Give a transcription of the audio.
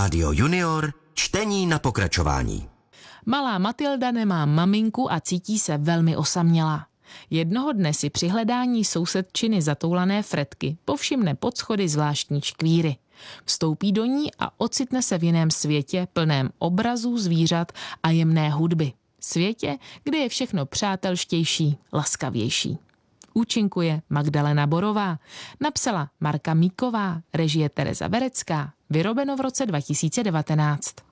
Rádio Junior, čtení na pokračování. Malá Matilda nemá maminku a cítí se velmi osamělá. Jednoho dne si při hledání sousedčiny zatoulané Fredky povšimne pod schody zvláštní škvíry. Vstoupí do ní a ocitne se v jiném světě plném obrazů zvířat a jemné hudby. Světě, kde je všechno přátelštější, laskavější. Účinkuje Magdalena Borová, napsala Marka Míková, režie Tereza Verecká, vyrobeno v roce 2019.